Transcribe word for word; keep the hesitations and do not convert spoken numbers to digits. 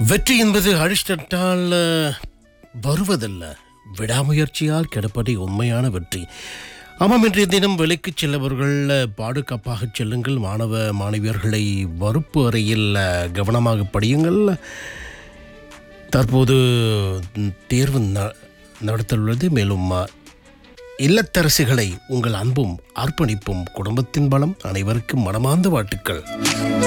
வெற்றி என்பது அழிஷ்டத்தால் வருவதல்ல, விடாமுயற்சியால் கிடைப்பதே உண்மையான வெற்றி. ஆமாம், இன்றைய தினம் வேலைக்கு செல்லவர்கள் பாதுகாப்பாக செல்லுங்கள். மாணவ மாணவியர்களை வகுப்பு அறையில் கவனமாக படியுங்கள். தற்போது தேர்வு நடத்தவுள்ளது. மேலும் இல்லத்தரசிகளை உங்கள் அன்பும் அர்ப்பணிப்பும் குடும்பத்தின் பலம். அனைவருக்கும் மனமார்ந்த வாழ்த்துக்கள்.